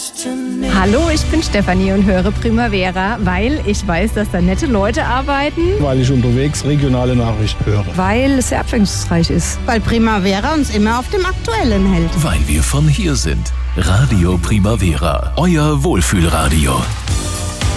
Hallo, ich bin Stefanie und höre Primavera, weil ich weiß, dass da nette Leute arbeiten. Weil ich unterwegs regionale Nachrichten höre. Weil es sehr abwechslungsreich ist. Weil Primavera uns immer auf dem Aktuellen hält. Weil wir von hier sind. Radio Primavera, euer Wohlfühlradio.